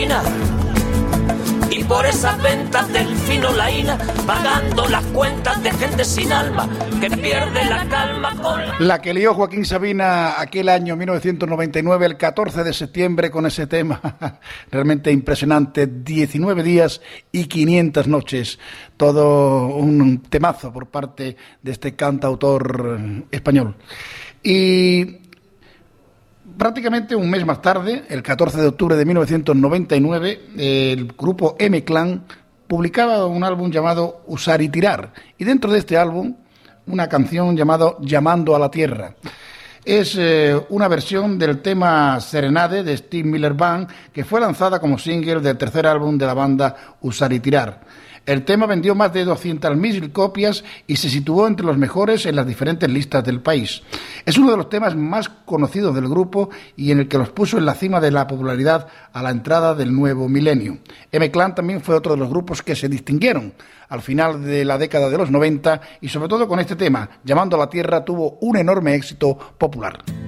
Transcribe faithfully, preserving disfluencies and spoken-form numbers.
Y por esas ventas del fino laína, pagando las cuentas de gente sin alma que pierde la calma con la... La que lió Joaquín Sabina aquel año mil novecientos noventa y nueve, el catorce de septiembre, con ese tema realmente impresionante, diecinueve días y quinientas noches, todo un temazo por parte de este cantautor español. Y prácticamente un mes más tarde, el catorce de octubre de mil novecientos noventa y nueve, el grupo M-Clan publicaba un álbum llamado Usar y Tirar, y dentro de este álbum una canción llamada Llamando a la Tierra. Es eh, una versión del tema Serenade de Steve Miller Band, que fue lanzada como single del tercer álbum de la banda Usar y Tirar. El tema vendió más de doscientas mil copias y se situó entre los mejores en las diferentes listas del país. Es uno de los temas más conocidos del grupo y en el que los puso en la cima de la popularidad a la entrada del nuevo milenio. M-Clan también fue otro de los grupos que se distinguieron al final de la década de los noventa y sobre todo con este tema, Llamando a la Tierra, tuvo un enorme éxito popular.